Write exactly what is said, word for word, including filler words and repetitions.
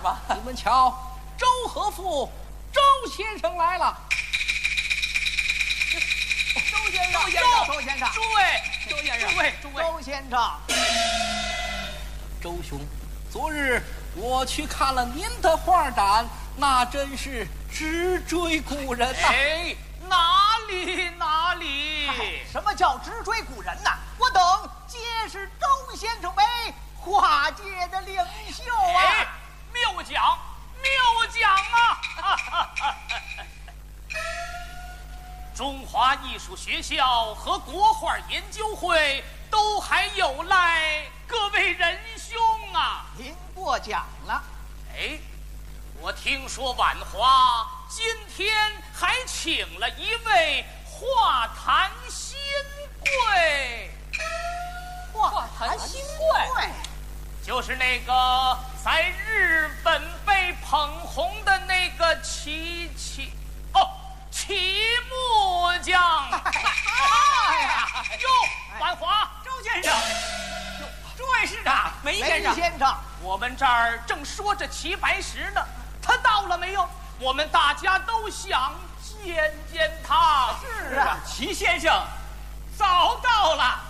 吧。 你们瞧，周和富，周先生来了。 周先生， 周先生，周先生， 诸位，周先生， 诸位， 诸位， 周先生， 周兄，昨日我去看了您的画展，那真是直追古人呐、啊！ 哎，哪里哪里？ 哎，什么叫直追古人呐？我等皆是周先生为画界的领袖啊！ 哎，谬讲，谬讲啊！中华艺术学校和国画研究会都还有赖各位仁兄啊！ 您过奖了。 哎，我听说婉华今天还请了一位画坛新贵。 画坛新贵，就是那个在日本被捧红的那个齐齐哦。齐木匠， 哎呀， 哟，婉华， 周先生，诸位师长， 梅先生，先生， 我们这儿正说着齐白石呢，他到了没有？我们大家都想见见他。 是啊， 齐先生早到了。